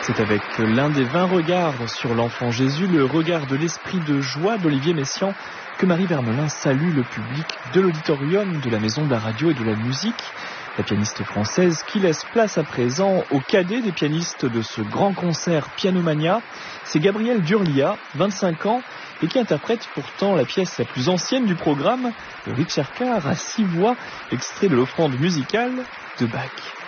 C'est avec l'un des 20 regards sur l'enfant Jésus, le regard de l'esprit de joie d'Olivier Messiaen, que Marie Vermelin salue le public de l'auditorium de la Maison de la Radio et de la Musique. La pianiste française qui laisse place à présent au cadet des pianistes de ce grand concert Pianomania, c'est Gabrielle Durlia, 25 ans, et qui interprète pourtant la pièce la plus ancienne du programme, le Ricercar à 6 voix, extrait de l'offrande musicale de Bach.